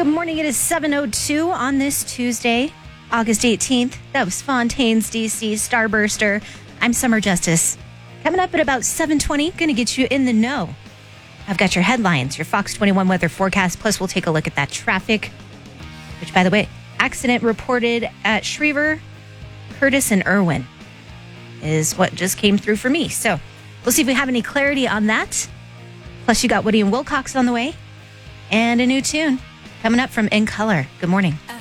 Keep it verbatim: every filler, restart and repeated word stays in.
Good morning. It is seven oh two on this Tuesday, August eighteenth. That was Fontaine's D C Starburster. I'm Summer Justice. Coming up at about seven twenty, going to get you in the know. I've got your headlines, your Fox twenty-one weather forecast, plus we'll take a look at that traffic, which, by the way, accident reported at Schriever, Curtis, and Irwin is what just came through for me. So we'll see if we have any clarity on that. Plus, you got Woody and Wilcox on the way and a new tune coming up from In Color. Good morning.